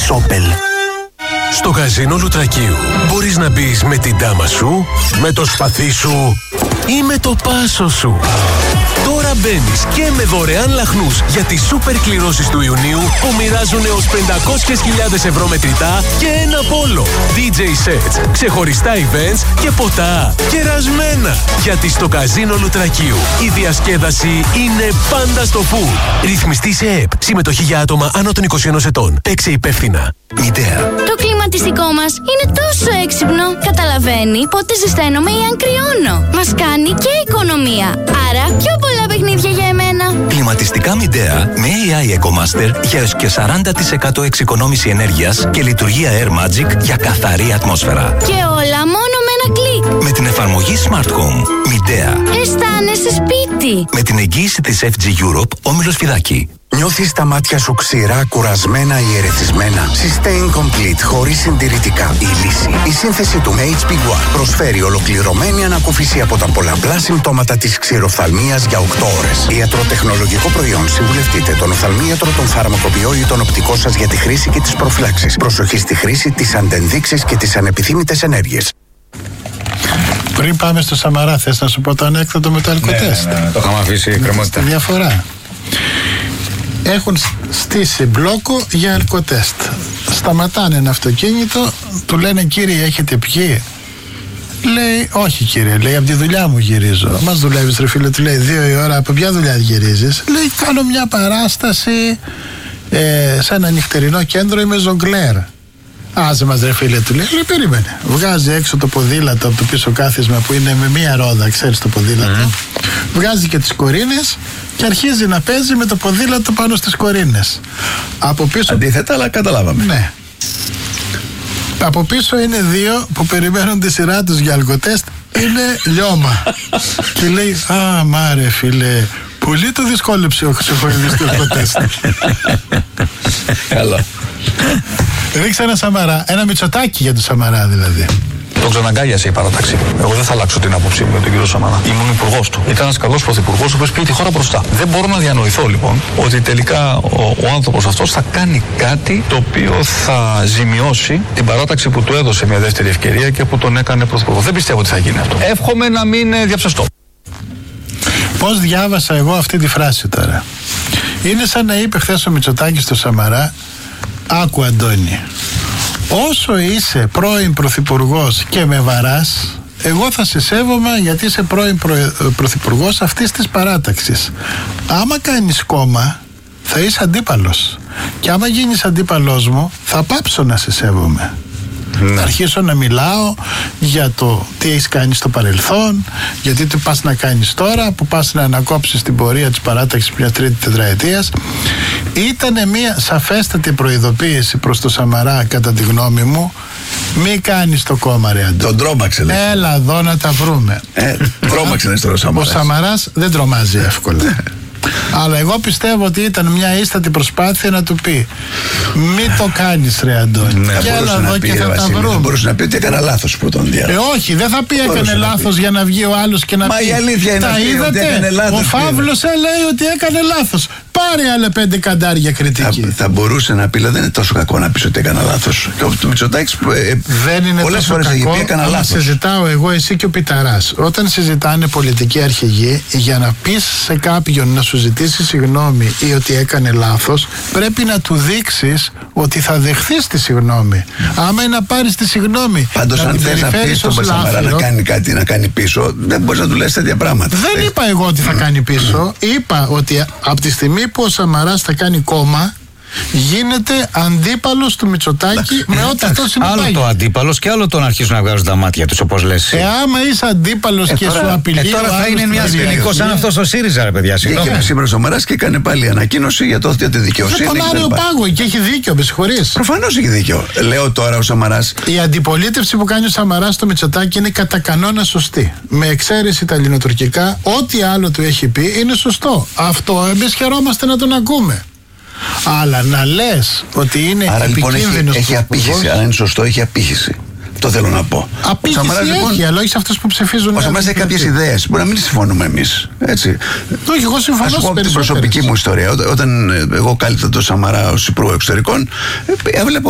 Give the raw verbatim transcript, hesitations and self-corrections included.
Opel. Στο καζίνο Λουτρακίου μπορείς να μπεις με την τάμα σου, με το σπαθί σου ή με το πάσο σου. Τώρα μπαίνεις και με δωρεάν λαχνούς για τις σούπερ κληρώσεις του Ιουνίου που μοιράζουν έως πεντακόσιες χιλιάδες ευρώ μετρητά και ένα πόλο, ντι τζέι sets, ξεχωριστά events και ποτά. Κερασμένα! Γιατί στο καζίνο Λουτρακίου η διασκέδαση είναι πάντα στο food. Ρυθμιστή σε ΕΕΠ. Συμμετοχή για άτομα άνω των είκοσι ενός ετών. Παίξε υπεύθυνα. Μητέα. Το κλιματιστικό μας είναι τόσο έξυπνο. Καταλαβαίνει πότε ζεσταίνομαι ή αν κρυώνω. Μας κάνει και οικονομία. Άρα πιο πολλά παιχνίδια για εμένα. Κλιματιστικά Midea με έι άι EcoMaster για έως και σαράντα τοις εκατό εξοικονόμηση ενέργειας και λειτουργία Air Magic για καθαρή ατμόσφαιρα. Και όλα μόνο με ένα κλικ. Με την εφαρμογή Smart Home. Midea. Αισθάνεσαι σπίτι. Με την εγγύηση της εφ τζι Europe, Όμιλος Φιδάκη. Νιώθεις τα μάτια σου ξηρά, κουρασμένα ή ερεθισμένα? Sustain Complete, χωρίς συντηρητικά. Η λύση. Η σύνθεση του έιτς πι One προσφέρει ολοκληρωμένη ανακούφιση από τα πολλαπλά συμπτώματα της ξηροφθαλμίας για οκτώ ώρες. Ιατροτεχνολογικό προϊόν. Συμβουλευτείτε τον οφθαλμίατρο, τον φαρμακοποιό ή τον οπτικό σας για τη χρήση και τις προφυλάξεις. Προσοχή στη χρήση, τις αντενδείξεις και τις ανεπιθύμητες ενέργειες. Πριν πάμε στο Σαμαρά, θες να σου πω το ανέκδοτο με το αλκοτέστ? Ναι, ναι, ναι, το είχαμε αφήσει κρεμότητα. Τη διαφορά. Έχουν στήσει μπλόκο για αλκοτέστ. Σταματάνε ένα αυτοκίνητο, του λένε κύριε έχετε πιει? Λέει όχι κύριε, λέει από τη δουλειά μου γυρίζω. Μας δουλεύεις ρε φίλε, του λέει δύο η ώρα, από ποια δουλειά γυρίζεις? Λέει κάνω μια παράσταση ε, σε ένα νυχτερινό κέντρο, είμαι ζογκλέρ. Άσε μας ρε φίλε, του λέει, λέει περίμενε. Βγάζει έξω το ποδήλατο από το πίσω κάθισμα που είναι με μία ρόδα, ξέρεις το ποδήλατο. Mm. Βγάζει και τις κορίνες και αρχίζει να παίζει με το ποδήλατο πάνω στις κορίνες. Από πίσω... Αντίθετα, αλλά καταλάβαμε. Ναι. Από πίσω είναι δύο που περιμένουν τη σειρά τους για αλκοτέστ. Είναι λιώμα. Και λέει, α, μα ρε φίλε, πολύ το δυσκόλεψε ο ξεχωριστής του αλκοτέστ. Καλό. Ρίξε ένα Σαμαρά, ένα Μητσοτάκι για το Σαμαρά δηλαδή. Τον ξαναγκάλιασε η παράταξη. Εγώ δεν θα αλλάξω την άποψή μου για τον κύριο Σαμαρά. Ήμουν υπουργός του. Ήταν ένας καλός πρωθυπουργός, ο οποίος πήγε τη χώρα μπροστά. Δεν μπορώ να διανοηθώ λοιπόν ότι τελικά ο, ο άνθρωπος αυτός θα κάνει κάτι το οποίο θα ζημιώσει την παράταξη που του έδωσε μια δεύτερη ευκαιρία και που τον έκανε πρωθυπουργό. Δεν πιστεύω ότι θα γίνει αυτό. Εύχομαι να μην διαψευστώ. Πώς διάβασα εγώ αυτή τη φράση τώρα? Είναι σαν να είπε χθες ο Μητσοτάκης στο Σαμαρά, άκου Αντώνη, όσο είσαι πρώην πρωθυπουργός και με βαράς, εγώ θα σε σέβομαι γιατί είσαι πρώην προ... πρωθυπουργός αυτής της παράταξης. Άμα κάνεις κόμμα θα είσαι αντίπαλος και άμα γίνεις αντίπαλός μου θα πάψω να σε σέβομαι. Ναι. Θα αρχίσω να μιλάω για το τι έχεις κάνει στο παρελθόν, γιατί τι πας να κάνεις τώρα, που πας να ανακόψεις την πορεία της παράταξης μιας τρίτη τετραετίας. Ήταν μια σαφέστατη προειδοποίηση προς το Σαμαρά, κατά τη γνώμη μου. Μη κάνεις το κόμμα ρε Αντώνη. Τον τρόμαξε λέει. Έλα εδώ να τα βρούμε. Ε, τρόμαξε να είσαι ο Σαμαράς. Ο Σαμαράς δεν τρομάζει εύκολα. Αλλά εγώ πιστεύω ότι ήταν μια ίστατη προσπάθεια να του πει μη το κάνεις ρε Αντώνη. Ναι, και έλα εδώ και θα τα βρούμε. Δεν μπορούσε να πει ότι έκανα λάθος πρώτον διάλογο. Ε, όχι, δεν θα πει έκανε λάθος για να βγει ο άλλος και να Μα πει. η αλήθεια είναι τα αυτή, είδατε, ότι έκανε λάθος. ο Φαύλος λέει ότι έκανε λάθος. Πάρε άλλα πέντε καντάρια κριτική. Θα, θα μπορούσε να πει, αλλά δεν είναι τόσο κακό να πει ότι έκανα λάθος. Και ο Μητσοτάκης δεν είναι πολλές τόσο φορές κακό. έχει πει έκανα λάθος. Συζητάω εγώ, εσύ και ο Πιταράς. Όταν συζητάνε πολιτική αρχηγοί, για να πεις σε κάποιον να σου ζητήσει συγγνώμη ή ότι έκανε λάθος, πρέπει να του δείξεις ότι θα δεχθείς τη συγγνώμη. Άμα είναι να πάρεις τη συγγνώμη. Πάντως, αν θες να πεις στον Σαμαρά να κάνει κάτι, να κάνει πίσω, δεν μπορείς να του λες τέτοια πράγματα. Δεν είπα εγώ ότι θα κάνει πίσω. Είπα ότι από τη στιγμή που ο Σαμαράς θα κάνει κόμμα, γίνεται αντίπαλος του Μητσοτάκη με ό,τι αυτό συνεπάγει. Άλλο το αντίπαλος και άλλο το να αρχίσουν να βγάζουν τα μάτια τους, όπως λες. Ε, άμα είσαι αντίπαλος ε, και τώρα, σου απειλεί. Ε, τώρα θα είναι μια σκηνικό σαν αυτό στο ΣΥΡΙΖΑ, ρε παιδιά. Και έκανε σήμερα ο Σαμαράς και έκανε πάλι ανακοίνωση για το για τη δικαιοσύνη. Δεν τον άρεο πάγο και έχει δίκιο, με συγχωρείς. Προφανώς έχει δίκιο. Λέω τώρα ο Σαμαράς. Η αντιπολίτευση που κάνει ο Σαμαράς στο Μητσοτάκη είναι κατά κανόνα σωστή. Με εξαίρεση τα ελληνοτουρκικά, ό,τι άλλο του έχει πει είναι σωστό. Αυτό εμείς χαιρόμαστε να τον ακούμε. Αλλά να λες ότι είναι άρα, επικίνδυνος. Λοιπόν, έχει, έχει απήχηση, αλλά είναι σωστό, έχει απήχηση. Το θέλω να πω. Απήχηση Σαμαράς, έχει, λοιπόν, αλλά όχι σε αυτούς που ψηφίζουν. Ο Σαμαράς έχει κάποιες ιδέες. Μπορεί να μην συμφωνούμε εμείς. Έτσι. Όχι, εγώ συμφωνώ. Ας πω την προσωπική μου ιστορία. Όταν εγώ κάλυπτα τον Σαμαρά ως υπουργό εξωτερικών, έβλεπα